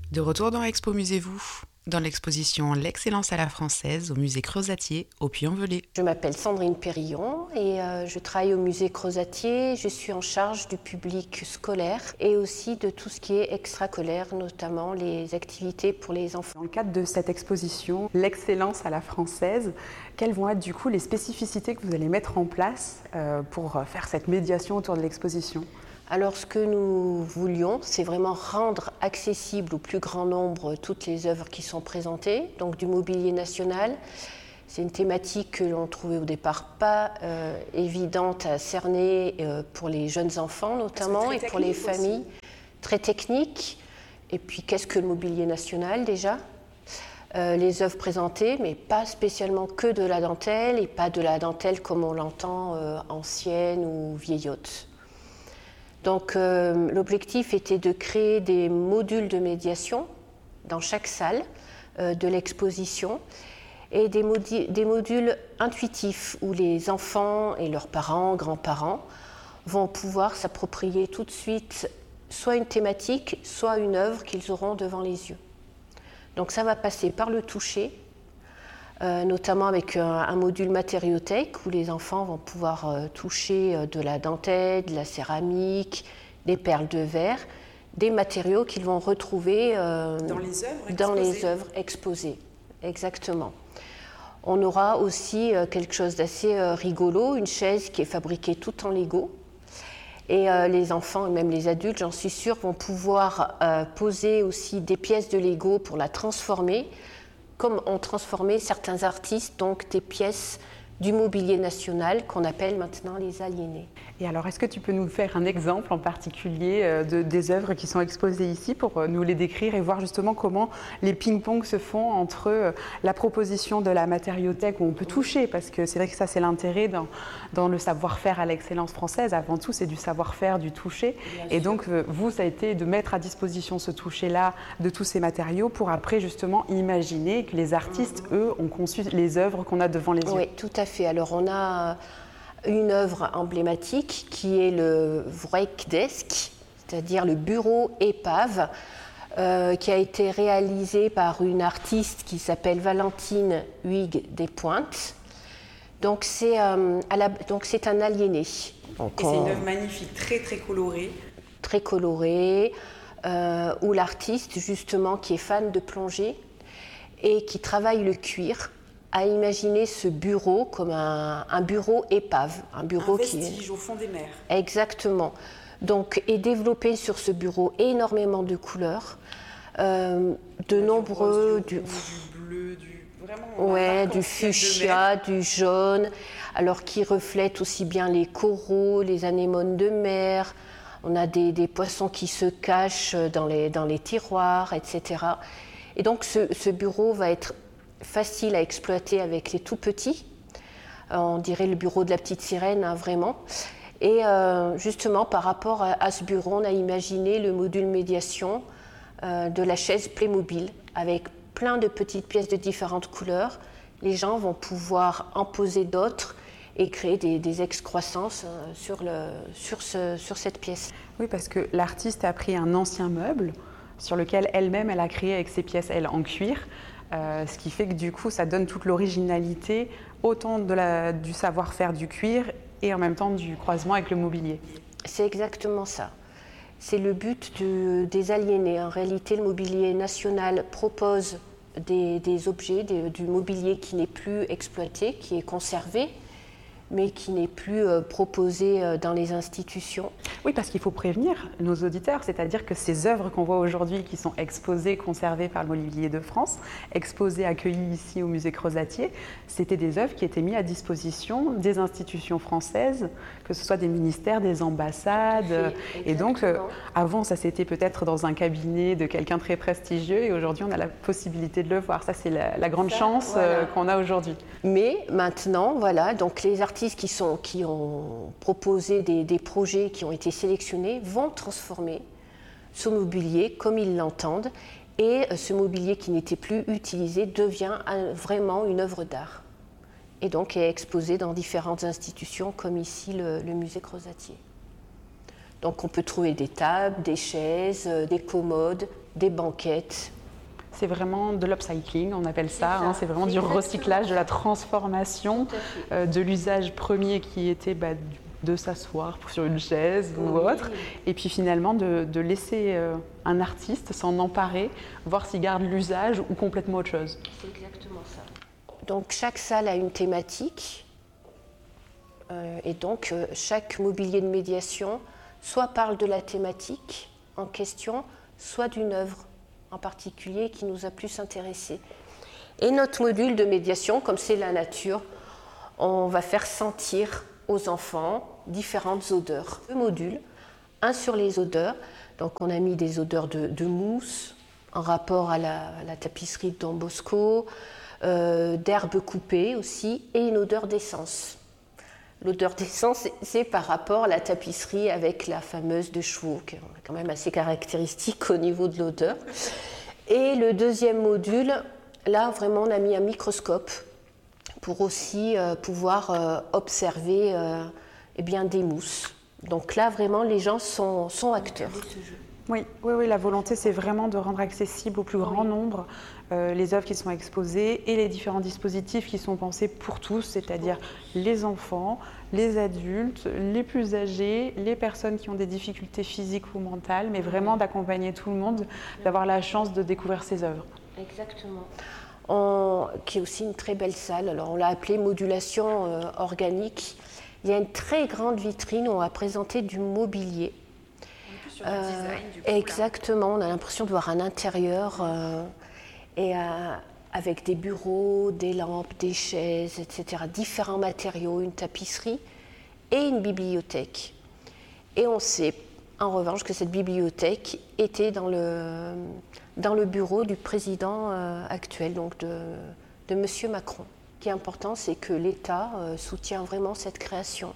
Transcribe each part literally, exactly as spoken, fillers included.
De retour dans Expo Musez-vous, dans l'exposition L'excellence à la française au musée Crozatier au Puy-en-Velay. Je m'appelle Sandrine Périllon et euh, je travaille au musée Crozatier. Je suis en charge du public scolaire et aussi de tout ce qui est extrascolaire, notamment les activités pour les enfants. Dans le cadre de cette exposition L'excellence à la française, quelles vont être du coup les spécificités que vous allez mettre en place euh, pour faire cette médiation autour de l'exposition ? Alors ce que nous voulions, c'est vraiment rendre accessible au plus grand nombre toutes les œuvres qui sont présentées, donc du mobilier national. C'est une thématique que l'on trouvait au départ pas euh, évidente à cerner euh, pour les jeunes enfants notamment et pour les familles. Aussi. Très technique. Et puis qu'est-ce que le mobilier national déjà ? euh, Les œuvres présentées, mais pas spécialement que de la dentelle et pas de la dentelle comme on l'entend euh, ancienne ou vieillotte. Donc euh, l'objectif était de créer des modules de médiation dans chaque salle euh, de l'exposition et des, modi- des modules intuitifs où les enfants et leurs parents, grands-parents vont pouvoir s'approprier tout de suite soit une thématique, soit une œuvre qu'ils auront devant les yeux. Donc ça va passer par le toucher, Euh, notamment avec un, un module matériothèque où les enfants vont pouvoir euh, toucher euh, de la dentelle, de la céramique, des perles de verre, des matériaux qu'ils vont retrouver euh, dans les œuvres exposées. Dans les œuvres exposées. Exactement. On aura aussi euh, quelque chose d'assez euh, rigolo, une chaise qui est fabriquée tout en Lego. Et euh, les enfants et même les adultes, j'en suis sûre, vont pouvoir euh, poser aussi des pièces de Lego pour la transformer, comme ont transformé certains artistes, donc des pièces du mobilier national qu'on appelle maintenant les aliénés. Et alors, est-ce que tu peux nous faire un exemple en particulier de, des œuvres qui sont exposées ici pour nous les décrire et voir justement comment les ping-pong se font entre la proposition de la matériothèque où on peut toucher, parce que c'est vrai que ça c'est l'intérêt dans, dans le savoir-faire à l'excellence française. Avant tout, c'est du savoir-faire, du toucher. Bien et sûr. Donc, vous, ça a été de mettre à disposition ce toucher-là de tous ces matériaux pour après justement imaginer que les artistes, mmh. eux, ont conçu les œuvres qu'on a devant les yeux. Oui, tout à fait. Alors, on a une œuvre emblématique qui est le Werkdesk, c'est-à-dire le bureau épave, euh, qui a été réalisé par une artiste qui s'appelle Valentine Huyghe Despointes. Donc c'est, euh, à la, donc c'est un aliéné. Donc Et on, c'est une œuvre magnifique, très très colorée. Très colorée, euh, où l'artiste justement qui est fan de plongée et qui travaille le cuir, à imaginer ce bureau comme un, un bureau épave. Un bureau un vestige qui est... au fond des mers. Exactement. Donc, et développé sur ce bureau énormément de couleurs, euh, de du nombreux... Rose, du, du, du bleu, du... Vraiment, ouais, du fuchsia, du jaune, alors qui reflète aussi bien les coraux, les anémones de mer. On a des, des poissons qui se cachent dans les, dans les tiroirs, et cetera. Et donc, ce, ce bureau va être facile à exploiter avec les tout petits. Euh, on dirait le bureau de la petite sirène, hein, vraiment. Et euh, justement, par rapport à, à ce bureau, on a imaginé le module médiation euh, de la chaise Playmobil, avec plein de petites pièces de différentes couleurs. Les gens vont pouvoir en poser d'autres et créer des, des excroissances euh, sur, le, sur, ce, sur cette pièce. Oui, parce que l'artiste a pris un ancien meuble sur lequel elle-même, elle a créé avec ses pièces, elle, en cuir. Euh, ce qui fait que du coup, ça donne toute l'originalité, autant de la, du savoir-faire du cuir et en même temps du croisement avec le mobilier. C'est exactement ça. C'est le but de, des aliénés. En réalité, le mobilier national propose des, des objets, des, du mobilier qui n'est plus exploité, qui est conservé, mais qui n'est plus euh, proposé euh, dans les institutions. Oui, parce qu'il faut prévenir nos auditeurs, c'est-à-dire que ces œuvres qu'on voit aujourd'hui, qui sont exposées, conservées par le Mobilier de France, exposées, accueillies ici au musée Crozatier, c'était des œuvres qui étaient mises à disposition des institutions françaises, que ce soit des ministères, des ambassades. Et donc, euh, avant, ça c'était peut-être dans un cabinet de quelqu'un très prestigieux, et aujourd'hui, on a la possibilité de le voir. Ça, c'est la, la grande ça, chance voilà. euh, qu'on a aujourd'hui. Mais maintenant, voilà, donc les artistes qui, sont, qui ont proposé des, des projets qui ont été sélectionnés vont transformer ce mobilier comme ils l'entendent, et ce mobilier qui n'était plus utilisé devient un, vraiment une œuvre d'art et donc est exposé dans différentes institutions comme ici le, le musée Crozatier. Donc on peut trouver des tables, des chaises, des commodes, des banquettes. C'est vraiment de l'upcycling, on appelle ça. C'est, ça. Hein, c'est vraiment c'est du recyclage, de la transformation euh, de l'usage premier qui était bah, de s'asseoir sur une chaise ou oui. autre. Et puis finalement de, de laisser euh, un artiste s'en emparer, voir s'il garde l'usage ou complètement autre chose. C'est exactement ça. Donc chaque salle a une thématique. Euh, et donc euh, chaque mobilier de médiation soit parle de la thématique en question, soit d'une œuvre en particulier qui nous a plus intéressés. Et notre module de médiation, comme c'est la nature, on va faire sentir aux enfants différentes odeurs. Deux modules, un sur les odeurs, donc on a mis des odeurs de, de mousse en rapport à la, à la tapisserie de Don Bosco, euh, d'herbes coupées aussi, et une odeur d'essence. L'odeur d'essence, c'est par rapport à la tapisserie avec la fameuse de chevaux, qui est quand même assez caractéristique au niveau de l'odeur. Et le deuxième module, là vraiment on a mis un microscope pour aussi euh, pouvoir euh, observer euh, eh bien, des mousses. Donc là vraiment les gens sont, sont acteurs. Oui, oui, oui, la volonté c'est vraiment de rendre accessible au plus grand oui. nombre euh, les œuvres qui sont exposées et les différents dispositifs qui sont pensés pour tous, c'est-à-dire les enfants, les adultes, les plus âgés, les personnes qui ont des difficultés physiques ou mentales, mais vraiment d'accompagner tout le monde, d'avoir la chance de découvrir ces œuvres. Exactement. On, qui est aussi une très belle salle, alors on l'a appelée modulation euh, organique. Il y a une très grande vitrine où on va présenter du mobilier. Sur le design, euh, du coup, exactement, là. On a l'impression de voir un intérieur euh, et euh, avec des bureaux, des lampes, des chaises, et cetera. Différents matériaux, une tapisserie et une bibliothèque. Et on sait en revanche que cette bibliothèque était dans le, dans le bureau du président euh, actuel, donc de, de M. Macron. Ce qui est important, c'est que l'État euh, soutient vraiment cette création.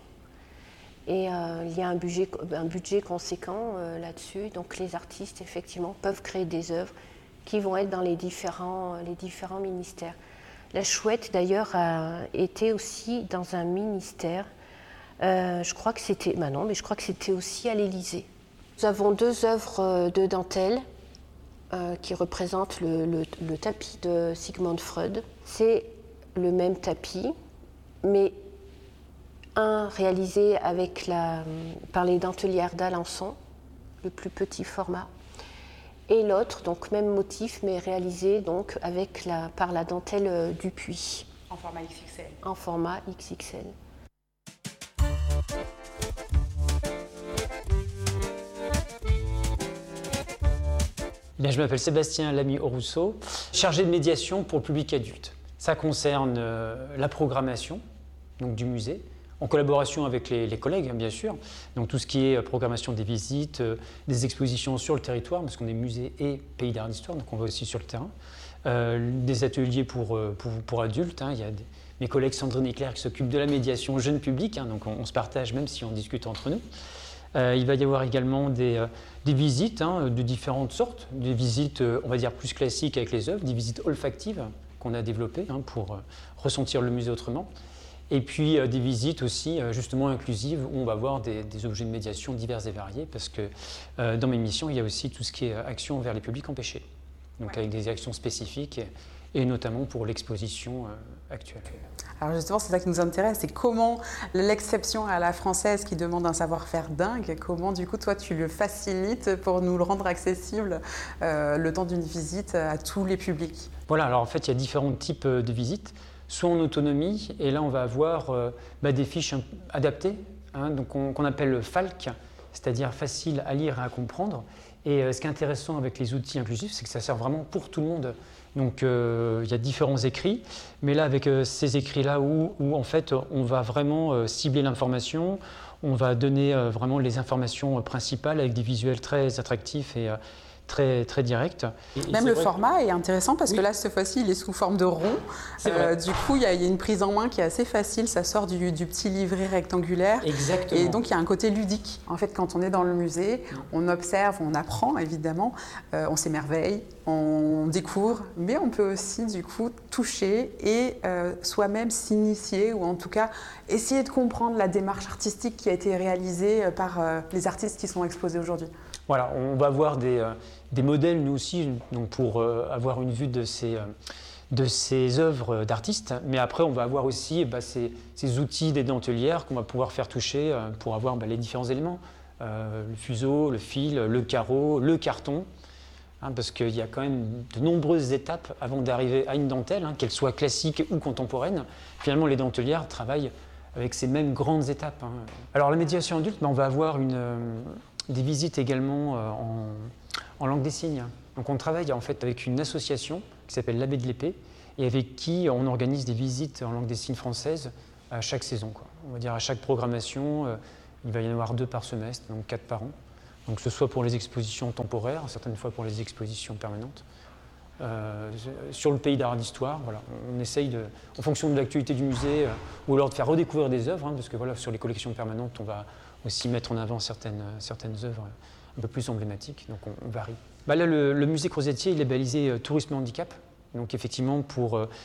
Et euh, il y a un budget, un budget conséquent euh, là-dessus. Donc les artistes, effectivement, peuvent créer des œuvres qui vont être dans les différents, les différents ministères. La Chouette, d'ailleurs, a été aussi dans un ministère. Euh, je crois que c'était... Ben non, mais je crois que c'était aussi à l'Élysée. Nous avons deux œuvres de dentelle euh, qui représentent le, le, le tapis de Sigmund Freud. C'est le même tapis, mais un réalisé avec la, par les dentelières d'Alençon, le plus petit format, et l'autre, donc même motif, mais réalisé donc avec la, par la dentelle Dupuis. En format X X L. En format X X L. Bien, je m'appelle Sébastien Lamy-Rousseau, chargé de médiation pour le public adulte. Ça concerne euh, la programmation donc, du musée, en collaboration avec les, les collègues, bien sûr. Donc tout ce qui est programmation des visites, euh, des expositions sur le territoire, parce qu'on est musée et pays d'art d'histoire, donc on va aussi sur le terrain. Euh, des ateliers pour, pour, pour adultes. Hein. Il y a des, mes collègues Sandrine et Claire qui s'occupent de la médiation jeune public, hein, donc on, on se partage même si on discute entre nous. Euh, il va y avoir également des, euh, des visites hein, de différentes sortes, des visites, euh, on va dire, plus classiques avec les œuvres, des visites olfactives qu'on a développées hein, pour euh, ressentir le musée autrement. Et puis euh, des visites aussi euh, justement inclusives où on va voir des, des objets de médiation divers et variés parce que euh, dans mes missions, il y a aussi tout ce qui est action envers les publics empêchés. Donc ouais. Avec des actions spécifiques et, et notamment pour l'exposition euh, actuelle. Alors justement, c'est ça qui nous intéresse, c'est comment l'exception à la française qui demande un savoir-faire dingue, comment du coup toi tu le facilites pour nous le rendre accessible euh, le temps d'une visite à tous les publics. Voilà, alors en fait il y a différents types de visites, soit en autonomie, et là on va avoir euh, bah, des fiches adaptées, hein, donc qu'on appelle F A L C, c'est-à-dire facile à lire et à comprendre. Et euh, ce qui est intéressant avec les outils inclusifs, c'est que ça sert vraiment pour tout le monde. Donc euh, il y a différents écrits, mais là avec euh, ces écrits-là où, où en fait on va vraiment euh, cibler l'information, on va donner euh, vraiment les informations euh, principales avec des visuels très attractifs et euh, très, très directs. Et, Même et le vrai... format est intéressant parce oui. que là cette fois-ci il est sous forme de rond. Euh, du coup il y, a, il y a une prise en main qui est assez facile, ça sort du, du petit livret rectangulaire. Exactement. Et donc il y a un côté ludique. En fait quand on est dans le musée, on observe, on apprend évidemment, euh, on s'émerveille, on découvre, mais on peut aussi du coup toucher et euh, soi-même s'initier ou en tout cas essayer de comprendre la démarche artistique qui a été réalisée par euh, les artistes qui sont exposés aujourd'hui. Voilà, on va avoir des, euh, des modèles, nous aussi, donc pour euh, avoir une vue de ces, euh, de ces œuvres d'artistes. Mais après, on va avoir aussi bah, ces, ces outils des dentelières qu'on va pouvoir faire toucher euh, pour avoir bah, les différents éléments. Euh, le fuseau, le fil, le carreau, le carton. Hein, parce qu'il y a quand même de nombreuses étapes avant d'arriver à une dentelle, hein, qu'elle soit classique ou contemporaine. Finalement, les dentelières travaillent avec ces mêmes grandes étapes. Hein. Alors, la médiation adulte, bah, on va avoir une... Euh, des visites également euh, en, en langue des signes. Donc on travaille en fait avec une association qui s'appelle l'Abbé de l'Épée et avec qui on organise des visites en langue des signes française à chaque saison, quoi. On va dire à chaque programmation, euh, il va y en avoir deux par semestre, donc quatre par an. Donc que ce soit pour les expositions temporaires, certaines fois pour les expositions permanentes. Euh, sur le pays d'art et d'histoire, voilà, on essaye, de, en fonction de l'actualité du musée, euh, ou alors de faire redécouvrir des œuvres, hein, parce que voilà, sur les collections permanentes, on va aussi mettre en avant certaines, certaines œuvres un peu plus emblématiques, donc on, on varie. Bah là, le, le musée Crozatier, il est balisé euh, tourisme et handicap, donc effectivement pour euh,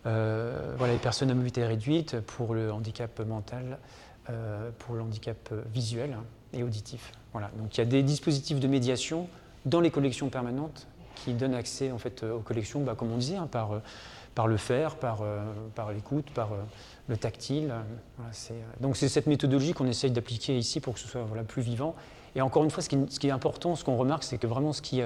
euh, voilà, les personnes à mobilité réduite, pour le handicap mental, euh, pour le handicap visuel hein, et auditif. Voilà. Donc il y a des dispositifs de médiation dans les collections permanentes qui donnent accès en fait, aux collections, bah, comme on disait, hein, par, par le faire, par, euh, par l'écoute, par euh, le tactile. Voilà, c'est, donc c'est cette méthodologie qu'on essaye d'appliquer ici pour que ce soit voilà, plus vivant. Et encore une fois, ce qui, ce qui est important, ce qu'on remarque, c'est que vraiment ce qui,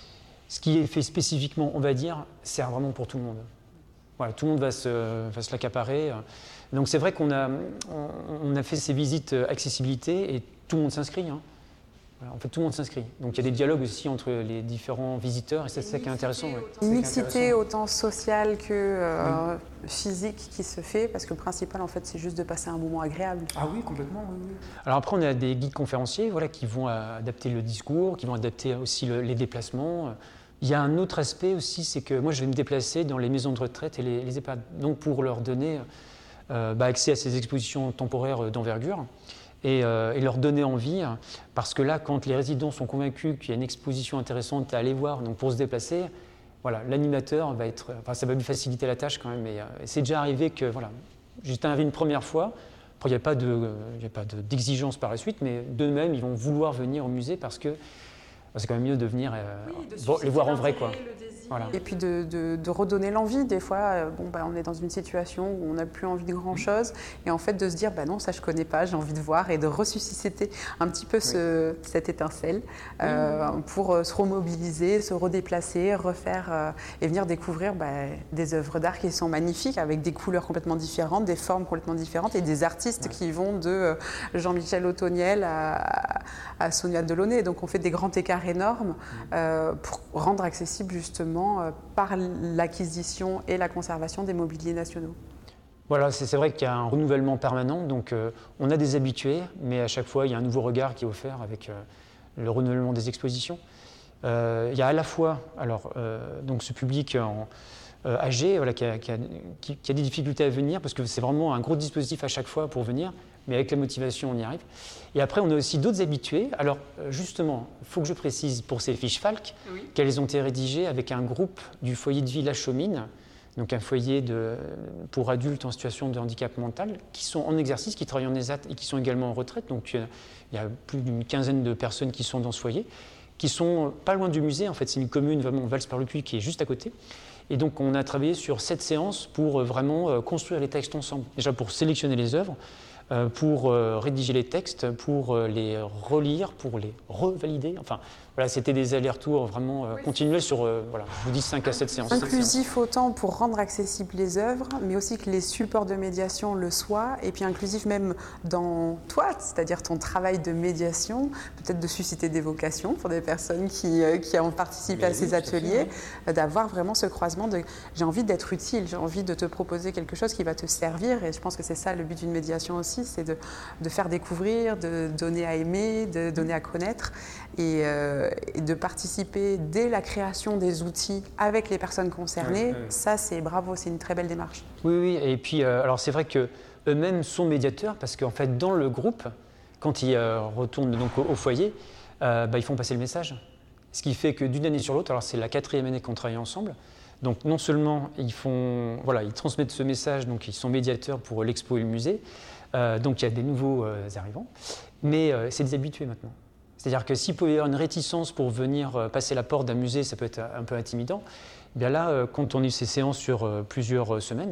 ce qui est fait spécifiquement, on va dire, sert vraiment pour tout le monde. Voilà, tout le monde va se, va se l'accaparer. Donc c'est vrai qu'on a, on, on a fait ces visites accessibilité et tout le monde s'inscrit. Hein. Voilà, en fait, tout le monde s'inscrit. Donc il y a des dialogues aussi entre les différents visiteurs et c'est ça qui est intéressant. Ouais. Une mixité autant sociale que euh, oui. physique qui se fait, parce que le principal, en fait, c'est juste de passer un moment agréable. Ah oui, complètement. Oui, oui. Alors après, on a des guides conférenciers voilà, qui vont adapter le discours, qui vont adapter aussi le, les déplacements. Il y a un autre aspect aussi, c'est que moi, je vais me déplacer dans les maisons de retraite et les, les EHPAD, donc pour leur donner euh, bah, accès à ces expositions temporaires d'envergure. Et, euh, et leur donner envie, parce que là, quand les résidents sont convaincus qu'il y a une exposition intéressante à aller voir, donc pour se déplacer, voilà, l'animateur va être, enfin, ça va lui faciliter la tâche quand même. Et, euh, c'est déjà arrivé que, voilà, j'étais arrivé une première fois, après il n'y a pas de, il n'y a pas de, d'exigence par la suite, mais d'eux-mêmes, ils vont vouloir venir au musée parce que c'est quand même mieux de venir euh, oui, de bon, les voir en vrai, quoi. Voilà. Et puis de, de, de redonner l'envie. Des fois, euh, bon, bah, on est dans une situation où on n'a plus envie de grand-chose. Et en fait, de se dire, bah non, ça je ne connais pas, j'ai envie de voir. Et de ressusciter un petit peu ce, oui. cette étincelle euh, oui. pour euh, se remobiliser, se redéplacer, refaire euh, et venir découvrir bah, des œuvres d'art qui sont magnifiques, avec des couleurs complètement différentes, des formes complètement différentes et des artistes oui. qui vont de euh, Jean-Michel Ottoniel à, à Sonia Delaunay. Donc on fait des grands écarts énormes euh, pour rendre accessible justement par l'acquisition et la conservation des mobiliers nationaux. Voilà, c'est, c'est vrai qu'il y a un renouvellement permanent, donc euh, on a des habitués, mais à chaque fois il y a un nouveau regard qui est offert avec euh, le renouvellement des expositions. Euh, il y a à la fois alors, euh, donc ce public en, euh, âgé voilà, qui, a, qui, a, qui, qui a des difficultés à venir, parce que c'est vraiment un gros dispositif à chaque fois pour venir, mais avec la motivation on y arrive. Et après on a aussi d'autres habitués. Alors justement, il faut que je précise pour ces fiches Falck oui. qu'elles ont été rédigées avec un groupe du foyer de vie La Chaumine, donc un foyer de, pour adultes en situation de handicap mental, qui sont en exercice, qui travaillent en ESAT et qui sont également en retraite. Donc il y a plus d'une quinzaine de personnes qui sont dans ce foyer, qui sont pas loin du musée. En fait, c'est une commune vraiment Vals-par-le-Puy qui est juste à côté. Et donc on a travaillé sur sept séances pour vraiment construire les textes ensemble. Déjà pour sélectionner les œuvres, pour rédiger les textes, pour les relire, pour les revalider. Enfin, voilà, c'était des allers-retours vraiment oui. continuels sur, voilà, je vous dis cinq à sept séances. Inclusif autant pour rendre accessibles les œuvres, mais aussi que les supports de médiation le soient, et puis inclusif même dans toi, c'est-à-dire ton travail de médiation, peut-être de susciter des vocations pour des personnes qui, qui ont participé mais à oui, ces ateliers, fait, d'avoir vraiment ce croisement de « j'ai envie d'être utile, j'ai envie de te proposer quelque chose qui va te servir », et je pense que c'est ça le but d'une médiation aussi, c'est de, de faire découvrir, de donner à aimer, de donner à connaître et, euh, et de participer dès la création des outils avec les personnes concernées. Oui, oui. Ça, c'est bravo, c'est une très belle démarche. Oui, oui, et puis euh, alors c'est vrai qu'eux-mêmes sont médiateurs parce qu'en fait, dans le groupe, quand ils euh, retournent donc, au, au foyer, euh, bah, ils font passer le message. Ce qui fait que d'une année sur l'autre, alors c'est la quatrième année qu'on travaille ensemble, donc non seulement ils, font, voilà, ils transmettent ce message, donc ils sont médiateurs pour l'expo et le musée, Euh, donc il y a des nouveaux euh, arrivants, mais euh, c'est des habitués maintenant. C'est-à-dire que s'il peut y avoir une réticence pour venir passer la porte d'un musée, ça peut être un peu intimidant. Eh bien là, quand on a eu ces séances sur plusieurs semaines,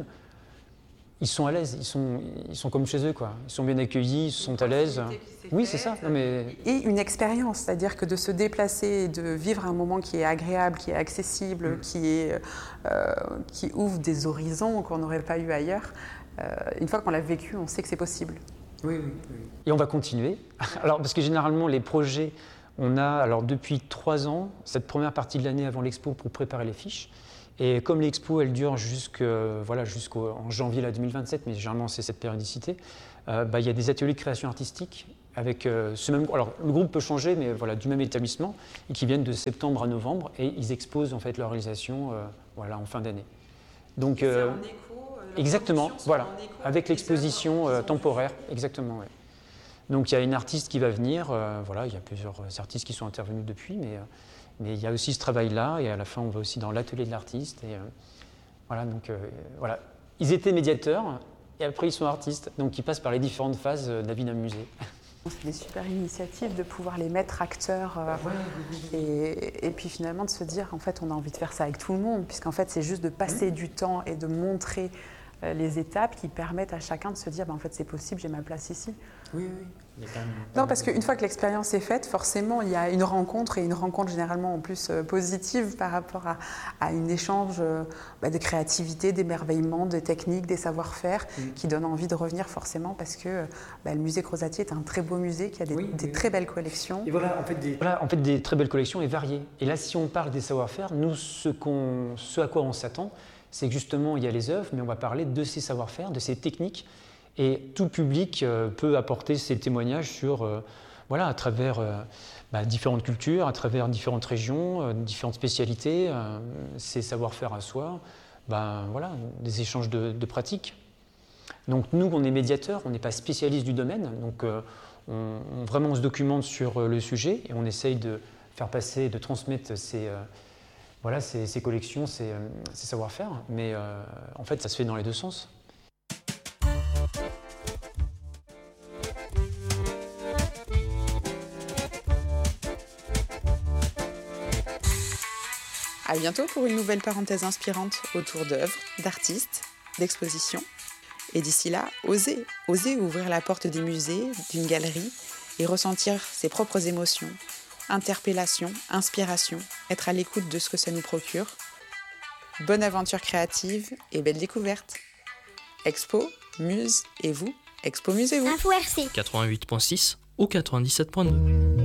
ils sont à l'aise, ils sont, ils sont comme chez eux, quoi. Ils sont bien accueillis, ils sont à l'aise. Oui, c'est ça. Non, mais... Et une expérience, c'est-à-dire que de se déplacer et de vivre un moment qui est agréable, qui est accessible, mmh. qui, est, euh, qui ouvre des horizons qu'on n'aurait pas eu ailleurs, euh, une fois qu'on l'a vécu, on sait que c'est possible. Oui, oui, oui. Et on va continuer. Alors, parce que généralement, les projets, on a, alors depuis trois ans, cette première partie de l'année avant l'expo pour préparer les fiches. Et comme l'expo, elle dure jusqu'en voilà, jusqu'en janvier là, deux mille vingt-sept, mais généralement c'est cette périodicité, euh, bah, il y a des ateliers de création artistique avec euh, ce même... Alors le groupe peut changer, mais voilà, du même établissement, et qui viennent de septembre à novembre, et ils exposent en fait leur réalisation euh, voilà, en fin d'année. Donc, euh, en écho, euh, exactement, voilà, écho avec l'exposition euh, temporaire, exactement. Ouais. Donc il y a une artiste qui va venir, euh, voilà, il y a plusieurs artistes qui sont intervenus depuis, mais... Euh, Mais il y a aussi ce travail-là, et à la fin, on va aussi dans l'atelier de l'artiste. Et euh, voilà, donc euh, voilà. Ils étaient médiateurs, et après, ils sont artistes. Donc, ils passent par les différentes phases de la vie d'un musée. C'est des super initiatives de pouvoir les mettre acteurs. Euh, ouais, oui, oui. Et, et puis finalement, de se dire, en fait, on a envie de faire ça avec tout le monde, puisqu'en fait, c'est juste de passer mmh. du temps et de montrer euh, les étapes qui permettent à chacun de se dire, ben, en fait, c'est possible, j'ai ma place ici. Oui, oui. Non, parce qu'une fois que l'expérience est faite, forcément, il y a une rencontre, et une rencontre généralement en plus euh, positive par rapport à, à un échange euh, bah, de créativité, d'émerveillement, de techniques, des savoir-faire, mmh. qui donne envie de revenir forcément, parce que bah, le musée Crozatier est un très beau musée qui a des, oui, des oui. très belles collections. Et voilà en, fait, des, voilà, en fait, des très belles collections et variées. Et là, si on parle des savoir-faire, nous, ce, qu'on, ce à quoi on s'attend, c'est que justement, il y a les œuvres, mais on va parler de ces savoir-faire, de ces techniques. Et tout public euh, peut apporter ses témoignages sur, euh, voilà, à travers euh, bah, différentes cultures, à travers différentes régions, euh, différentes spécialités, euh, ses savoir-faire à soi, bah, voilà, des échanges de, de pratiques. Donc nous, on est médiateurs, on n'est pas spécialistes du domaine, donc euh, on, on vraiment on se documente sur le sujet et on essaye de faire passer, de transmettre ces, euh, voilà, ces, ces collections, ces, ces savoir-faire, mais euh, en fait, ça se fait dans les deux sens. À bientôt pour une nouvelle parenthèse inspirante autour d'œuvres, d'artistes, d'expositions. Et d'ici là, osez, osez ouvrir la porte des musées, d'une galerie et ressentir ses propres émotions, interpellations, inspirations, être à l'écoute de ce que ça nous procure. Bonne aventure créative et belle découverte. Expo, Muse et vous, Expo Musez-vous. Info R C quatre-vingt-huit point six ou quatre-vingt-dix-sept point deux.